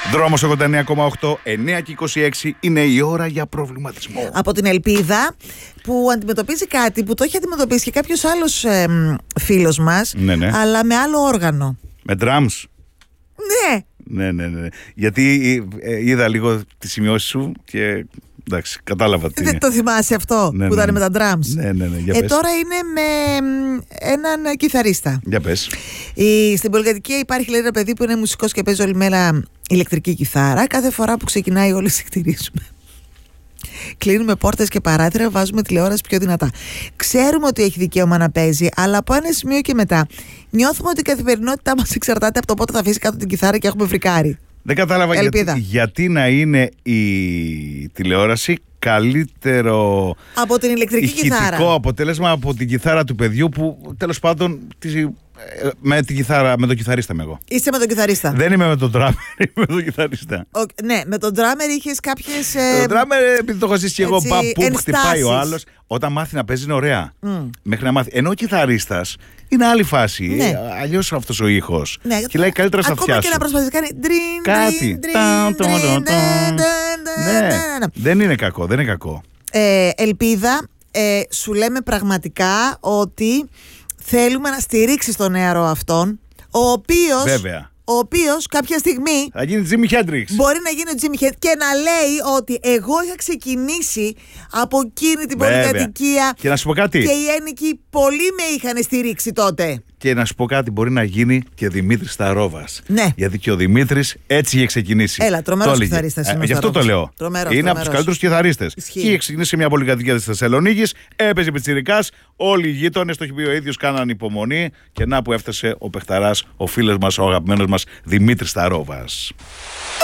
Δρόμος 89,8, 9 και 26 είναι η ώρα για προβληματισμό. Από την Ελπίδα που αντιμετωπίζει κάτι που το έχει αντιμετωπίσει και κάποιος άλλος φίλος μας, Ναι. αλλά με άλλο όργανο. Με drums. Ναι. Ναι. Γιατί είδα λίγο τις σημειώσεις σου και εντάξει, κατάλαβα τι είναι. Δεν το θυμάσαι αυτό που ήταν με τα drums? Ναι, για πες. Τώρα είναι με έναν κιθαρίστα. Για πες. Στην Πολυκατοικία υπάρχει, λέει, ένα παιδί που είναι μουσικός και παίζει όλη μέρα ηλεκτρική κιθάρα. Κάθε φορά που ξεκινάει όλοι ξεκτηρίζουμε. Κλείνουμε πόρτες και παράθυρα, βάζουμε τηλεόραση πιο δυνατά. Ξέρουμε ότι έχει δικαίωμα να παίζει, αλλά από ένα σημείο και μετά νιώθουμε ότι η καθημερινότητά μας εξαρτάται από το πότε θα αφήσει κάτω την κιθάρα και έχουμε φρικάρει. Δεν κατάλαβα γιατί να είναι η τηλεόραση καλύτερο από την ηλεκτρική ηχητικό κιθάρα αποτέλεσμα από την κιθάρα του παιδιού που τέλος πάντων με τον κιθαρίστα είμαι εγώ. Είσαι με τον κιθαρίστα? Δεν είμαι με τον drummer, είμαι με τον κιθαρίστα. Ναι, με τον drummer είχες κάποιες το drummer, επειδή το έχω ζήσει και εγώ, που χτυπάει ο άλλος. Όταν μάθει να παίζει είναι ωραία. Μέχρι να μάθει. Ενώ ο κιθαρίστας είναι άλλη φάση. Ναι. Αλλιώς αυτός ο ήχος. Ναι. Κυλάει καλύτερα στα αυτιά σου. Ακόμα και να προσπαθείς κάνει κάτι. Ναι. Δεν είναι κακό. Ελπίδα, σου λέμε πραγματικά ότι θέλουμε να στηρίξεις τον νεαρό αυτόν, ο οποίος κάποια στιγμή θα γίνει Jimi Hendrix. Μπορεί να γίνει ο Jimi Hendrix και να λέει ότι εγώ είχα ξεκινήσει από εκείνη την πολυκατοικία. Και να σου πω κάτι. Και οι ένοικοι πολλοί με είχαν στηρίξει τότε. Και να σου πω κάτι, μπορεί να γίνει και Δημήτρης Σταρόβας. Ναι. Γιατί και ο Δημήτρης έτσι είχε ξεκινήσει. Έλα, τρομερός κιθαρίστας. Γι' αυτό το λέω. Είναι από τους καλύτερους κιθαρίστες. Και είχε ξεκινήσει σε μια πολυκατοικία της Θεσσαλονίκης, έπαιζε πιτσιρικάς, όλοι οι γείτονες, το έχει πει ο ίδιος, κάναν υπομονή. Και να που έφτασε ο παιχταράς, ο φίλος μας, ο αγαπημένος μας Δημήτρης Σταρόβας.